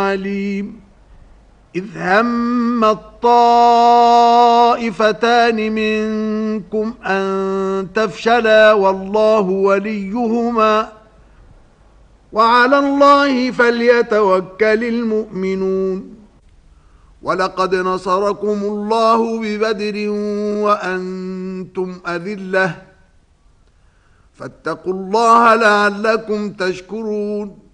عليم إذ هم الطائفتان منكم أن تفشلا والله وليهما وعلى الله فليتوكل المؤمنون ولقد نصركم الله ببدر وأنتم أذلة فاتقوا الله لعلكم تشكرون